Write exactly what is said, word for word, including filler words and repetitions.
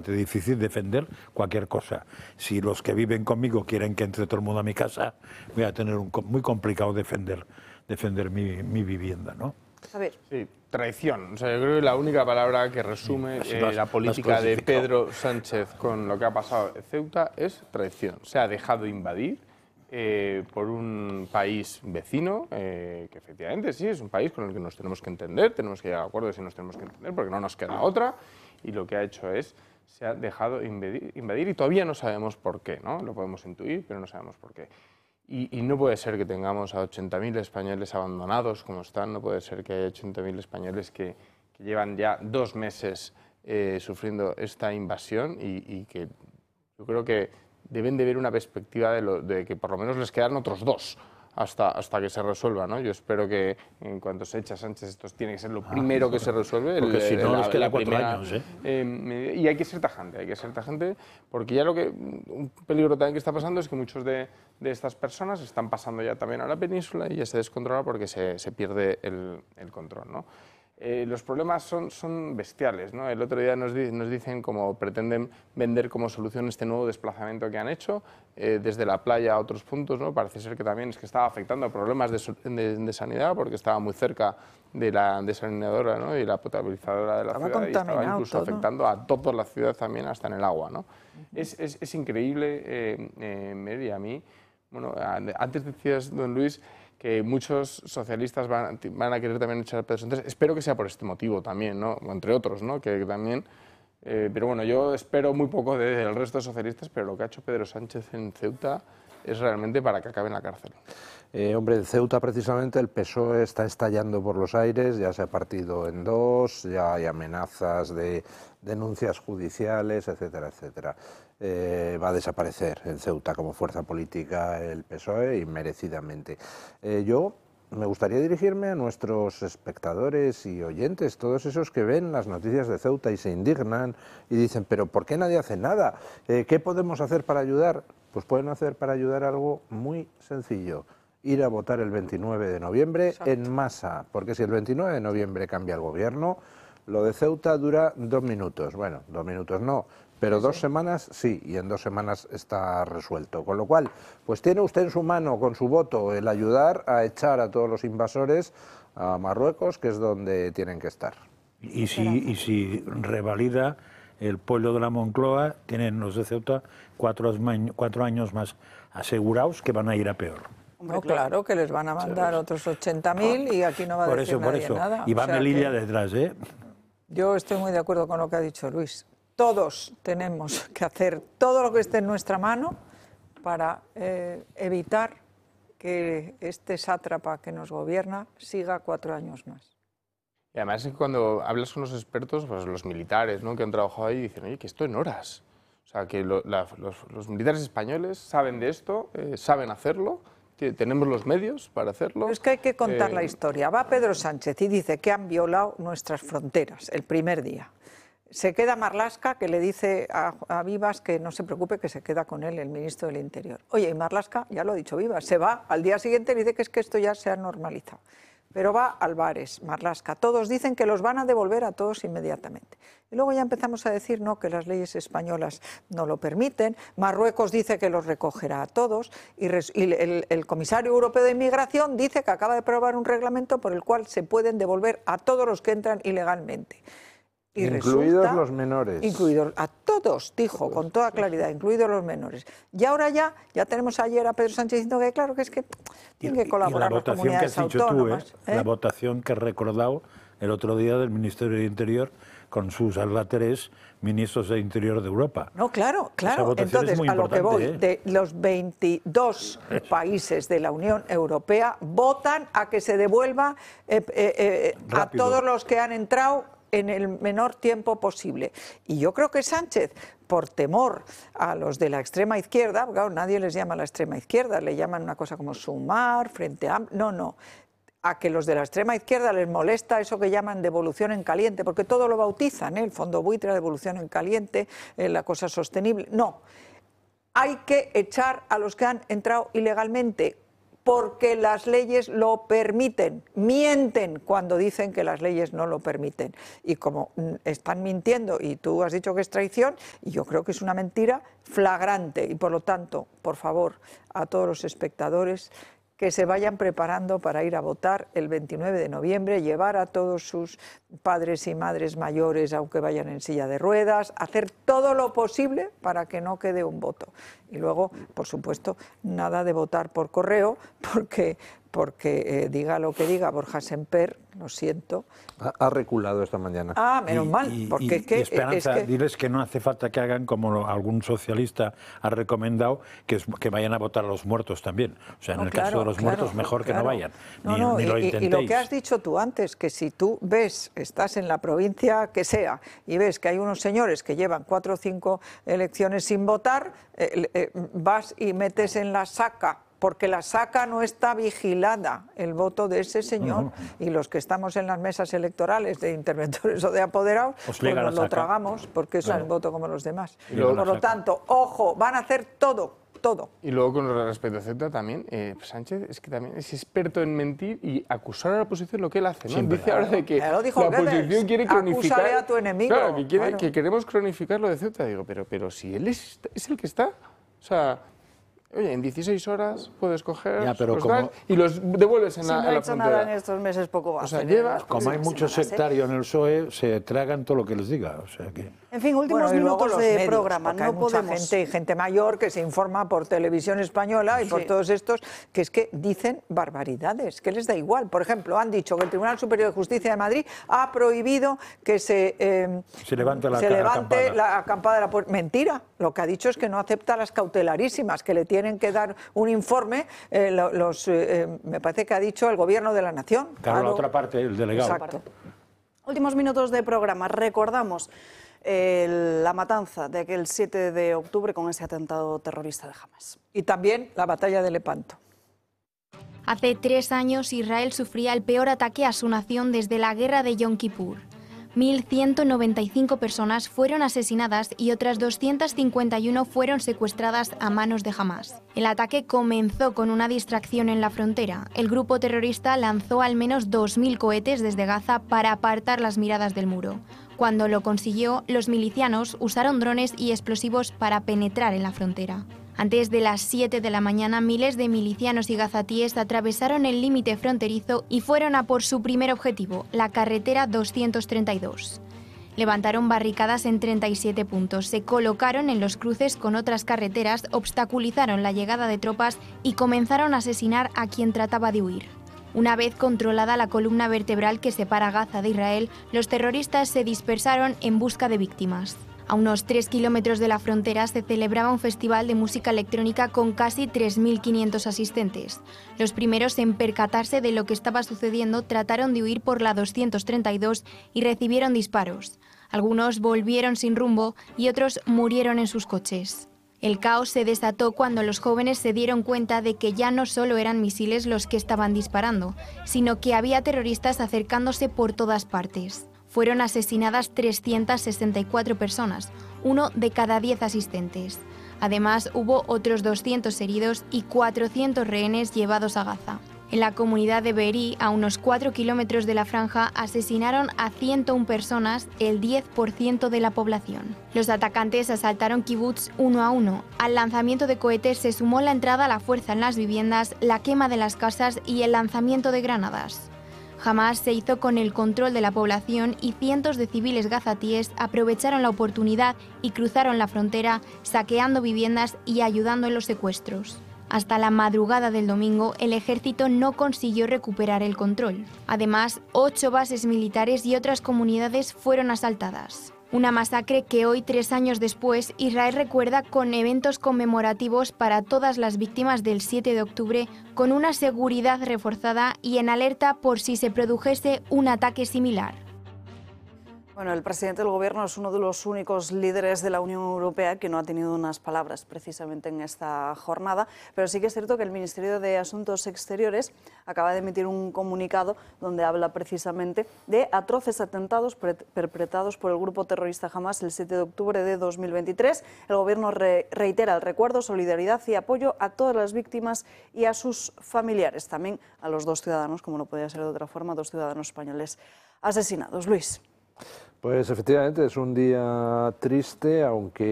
bastante difícil defender cualquier cosa. Si los que viven conmigo quieren que entre todo el mundo a mi casa, voy a tener un, muy complicado defender, defender mi, mi vivienda, ¿no? A ver. Sí, traición. O sea, yo creo que la única palabra que resume eh, las, la política de Pedro Sánchez con lo que ha pasado en Ceuta es traición. Se ha dejado invadir eh, por un país vecino, eh, que efectivamente sí, es un país con el que nos tenemos que entender, tenemos que llegar a acuerdos y nos tenemos que entender porque no nos queda otra, y lo que ha hecho es, se ha dejado invadir, invadir y todavía no sabemos por qué, ¿no? Lo podemos intuir, pero no sabemos por qué. Y, y no puede ser que tengamos a ochenta mil españoles abandonados como están, no puede ser que haya ochenta mil españoles que, que llevan ya dos meses eh, sufriendo esta invasión y, y que yo creo que deben de ver una perspectiva de, lo, de que por lo menos les quedan otros dos hasta, hasta que se resuelva, ¿no? Yo espero que en cuanto se echa Sánchez esto tiene que ser lo primero ah, que se resuelve. Porque el, si no la, les queda la cuatro primera, años, ¿eh? Eh, Y hay que ser tajante, hay que ser tajante porque ya lo que, un peligro también que está pasando es que muchos de, de estas personas están pasando ya también a la península y ya se descontrola porque se, se pierde el, el control, ¿no? Eh, los problemas son, son bestiales, ¿no? El otro día nos, di, nos dicen cómo pretenden vender como solución este nuevo desplazamiento que han hecho eh, desde la playa a otros puntos, ¿no? Parece ser que también es que estaba afectando a problemas de, de, de sanidad porque estaba muy cerca de la desalinadora, ¿no? Y la potabilizadora de la estaba ciudad y estaba incluso todo. afectando a toda la ciudad también, hasta en el agua, ¿no? Uh-huh. es, es, es increíble, eh, eh, Mary, a mí, bueno, antes decías, don Luis, que muchos socialistas van, van a querer también echar a Pedro Sánchez. Espero que sea por este motivo también, ¿no? Entre otros, ¿no? Que, que también, eh, pero bueno, yo espero muy poco del resto de socialistas, pero lo que ha hecho Pedro Sánchez en Ceuta es realmente para que acabe en la cárcel. Eh, hombre, en Ceuta precisamente el P S O E está estallando por los aires, ya se ha partido en dos, ya hay amenazas de denuncias judiciales, etcétera, etcétera. Eh, va a desaparecer en Ceuta como fuerza política el P S O E, inmerecidamente. Eh, yo me gustaría dirigirme a nuestros espectadores y oyentes, todos esos que ven las noticias de Ceuta y se indignan y dicen, pero ¿por qué nadie hace nada? Eh, ¿Qué podemos hacer para ayudar? Pues pueden hacer para ayudar algo muy sencillo. Ir a votar el veintinueve de noviembre Exacto. en masa, porque si el veintinueve de noviembre cambia el gobierno, lo de Ceuta dura dos minutos, bueno, dos minutos no, pero sí, dos sí. semanas sí, y en dos semanas está resuelto, con lo cual, pues tiene usted en su mano, con su voto, el ayudar a echar a todos los invasores a Marruecos, que es donde tienen que estar. Y si, y si revalida el pueblo de la Moncloa, tienen los de Ceuta cuatro, cuatro años más asegurados que van a ir a peor. No, claro, que les van a mandar otros ochenta mil y aquí no va a por decir eso, por nadie eso. nada. Y va o sea Melilla que... detrás, ¿eh? Yo estoy muy de acuerdo con lo que ha dicho Luis. Todos tenemos que hacer todo lo que esté en nuestra mano para eh, evitar que este sátrapa que nos gobierna siga cuatro años más. Y además es que cuando hablas con los expertos, pues los militares, ¿no?, que han trabajado ahí, dicen, oye, que esto en horas. O sea, que lo, la, los, los militares españoles saben de esto, eh, saben hacerlo, tenemos los medios para hacerlo. Pero es que hay que contar eh... la historia. Va Pedro Sánchez y dice que han violado nuestras fronteras el primer día. Se queda Marlaska, que le dice a, a Vivas que no se preocupe, que se queda con él, el ministro del Interior. Oye, y Marlaska, ya lo ha dicho Vivas, se va al día siguiente y dice que es que esto ya se ha normalizado. Pero va a Álvarez, Marlaska. Todos dicen que los van a devolver a todos inmediatamente. Y luego ya empezamos a decir no, que las leyes españolas no lo permiten. Marruecos dice que los recogerá a todos. Y, res, y el, el comisario europeo de inmigración dice que acaba de aprobar un reglamento por el cual se pueden devolver a todos los que entran ilegalmente. Y incluidos resulta, los menores. Incluidos a todos, dijo con toda claridad, incluidos los menores. Y ahora ya, ya tenemos ayer a Pedro Sánchez diciendo que claro que es que tienen que colaborar las comunidades autónomas. Tú, ¿eh? ¿eh? La votación que he recordado el otro día del Ministerio de Interior con sus albatres ministros de Interior de Europa. No, claro, claro. Entonces, a lo que voy, ¿eh? de los veintidós países de la Unión Europea votan a que se devuelva eh, eh, eh, a todos los que han entrado en el menor tiempo posible. Y yo creo que Sánchez, por temor a los de la extrema izquierda, claro, nadie les llama la extrema izquierda, le llaman una cosa como Sumar, Frente Amplio, no, no, a que los de la extrema izquierda les molesta eso que llaman devolución en caliente, porque todo lo bautizan, ¿eh? El fondo buitre, la devolución en caliente, eh, la cosa sostenible, no. Hay que echar a los que han entrado ilegalmente, porque las leyes lo permiten. Mienten cuando dicen que las leyes no lo permiten. Y como están mintiendo, y tú has dicho que es traición, y yo creo que es una mentira flagrante. Y por lo tanto, por favor, a todos los espectadores, que se vayan preparando para ir a votar el veintinueve de noviembre, llevar a todos sus padres y madres mayores, aunque vayan en silla de ruedas, hacer todo lo posible para que no quede un voto. Y luego, por supuesto, nada de votar por correo, porque, porque eh, diga lo que diga Borja Semper, lo siento. Ha, ha reculado esta mañana. Ah, menos Y- mal, y- porque y- es que... y Esperanza, es que- diles que no hace falta que hagan como lo- algún socialista ha recomendado, que, es- que vayan a votar a los muertos también. O sea, en No, el caso claro, de los claro, muertos, mejor que claro. no vayan, No, ni, no, ni y, lo y- intentéis. y lo que has dicho tú antes, que si tú ves, estás en la provincia que sea, y ves que hay unos señores que llevan cuatro o cinco elecciones sin votar, eh, eh, vas y metes en la saca, porque la saca no está vigilada, el voto de ese señor, No, y los que estamos en las mesas electorales de interventores o de apoderados, Os pues llega nos la lo saca. tragamos, porque es Claro. el voto como los demás. Y luego Por la lo saca. tanto, ojo, van a hacer todo, todo. Y luego con respecto a Ceuta también, eh, Sánchez es que también es experto en mentir y acusar a la oposición lo que él hace, ¿no? Siempre. Dice ahora de que Ya lo dijo la Goebbels, oposición quiere cronificar... acúsale a tu enemigo, Claro, que, quiere, claro. que queremos cronificar lo de Ceuta. Digo, pero, pero si él es, es el que está, o sea... Oye, en dieciséis horas puedes coger Ya, pero los como- tal y los devuelves en Si la, no a ha la hecho nada en frontera. estos meses, poco va a O sea, hacer lleva- en las Como hay próximas mucho semanas, ¿eh? sectario en el P S O E, se tragan todo lo que les diga. O sea que... En fin, últimos Bueno, y luego minutos los de medios, programa. porque No hay mucha podemos. gente y gente mayor que se informa por Televisión Española y por Sí. todos estos que es que dicen barbaridades, que les da igual. Por ejemplo, han dicho que el Tribunal Superior de Justicia de Madrid ha prohibido que se, eh, Se levante la se ca- levante acampada. la acampada de la puerta. Mentira. Lo que ha dicho es que no acepta las cautelarísimas, que le tienen que dar un informe. eh, lo- los, eh, eh, me parece que ha dicho el Gobierno de la Nación. Claro, la otra parte, el delegado. Exacto. Últimos minutos de programa. Recordamos eh, la matanza de aquel siete de octubre con ese atentado terrorista de Hamas. Y también la batalla de Lepanto. Hace tres años Israel sufría el peor ataque a su nación desde la guerra de Yom Kippur. mil ciento noventa y cinco personas fueron asesinadas y otras doscientas cincuenta y uno fueron secuestradas a manos de Hamas. El ataque comenzó con una distracción en la frontera. El grupo terrorista lanzó al menos dos mil cohetes desde Gaza para apartar las miradas del muro. Cuando lo consiguió, los milicianos usaron drones y explosivos para penetrar en la frontera. Antes de las siete de la mañana, miles de milicianos y gazatíes atravesaron el límite fronterizo y fueron a por su primer objetivo, la carretera doscientos treinta y dos. Levantaron barricadas en treinta y siete puntos, se colocaron en los cruces con otras carreteras, obstaculizaron la llegada de tropas y comenzaron a asesinar a quien trataba de huir. Una vez controlada la columna vertebral que separa Gaza de Israel, los terroristas se dispersaron en busca de víctimas. A unos tres kilómetros de la frontera se celebraba un festival de música electrónica con casi tres mil quinientos asistentes. Los primeros en percatarse de lo que estaba sucediendo trataron de huir por la doscientos treinta y dos y recibieron disparos. Algunos volvieron sin rumbo y otros murieron en sus coches. El caos se desató cuando los jóvenes se dieron cuenta de que ya no solo eran misiles los que estaban disparando, sino que había terroristas acercándose por todas partes. Fueron asesinadas trescientas sesenta y cuatro personas, uno de cada diez asistentes. Además, hubo otros doscientos heridos y cuatrocientos rehenes llevados a Gaza. En la comunidad de Be'eri, a unos cuatro kilómetros de la franja, asesinaron a ciento una personas, el diez por ciento de la población. Los atacantes asaltaron kibbutz uno a uno. Al lanzamiento de cohetes se sumó la entrada a la fuerza en las viviendas, la quema de las casas y el lanzamiento de granadas. Hamas se hizo con el control de la población y cientos de civiles gazatíes aprovecharon la oportunidad y cruzaron la frontera, saqueando viviendas y ayudando en los secuestros. Hasta la madrugada del domingo, el ejército no consiguió recuperar el control. Además, ocho bases militares y otras comunidades fueron asaltadas. Una masacre que hoy, tres años después, Israel recuerda con eventos conmemorativos para todas las víctimas del siete de octubre, con una seguridad reforzada y en alerta por si se produjese un ataque similar. Bueno, el presidente del Gobierno es uno de los únicos líderes de la Unión Europea que no ha tenido unas palabras precisamente en esta jornada, pero sí que es cierto que el Ministerio de Asuntos Exteriores acaba de emitir un comunicado donde habla precisamente de atroces atentados perpetrados por el grupo terrorista Hamas el siete de octubre de dos mil veintitrés. El Gobierno re reitera el recuerdo, solidaridad y apoyo a todas las víctimas y a sus familiares, también a los dos ciudadanos, como no podía ser de otra forma, dos ciudadanos españoles asesinados. Luis. Pues efectivamente es un día triste, aunque